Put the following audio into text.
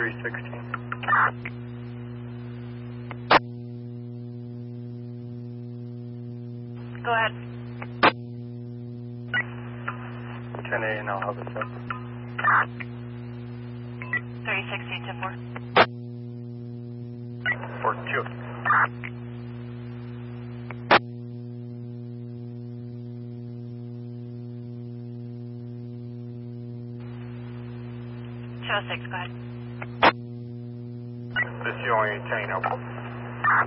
316. Go ahead. 10A and I'll have a set. 316 to 4. 42. Show 6, go ahead. This is only 10 airport.